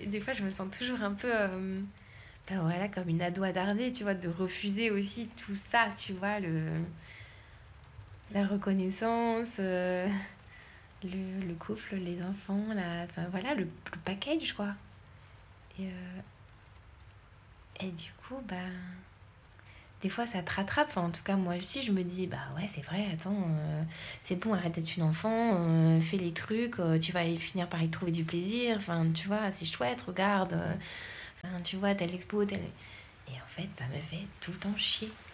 des fois, je me sens toujours un peu, ben voilà, comme une ado attardée, tu vois, de refuser aussi tout ça, tu vois, la reconnaissance, le couple, les enfants, enfin voilà, le package, quoi. Et, et du coup, ben, des fois, ça te rattrape. Enfin, en tout cas, moi aussi, je me dis, bah ouais, c'est vrai, attends, c'est bon, arrête d'être une enfant, fais les trucs, tu vas finir par y trouver du plaisir. Enfin, tu vois, c'est chouette, regarde. Enfin, tu vois, telle expo, telle. Et en fait, ça me fait tout le temps chier.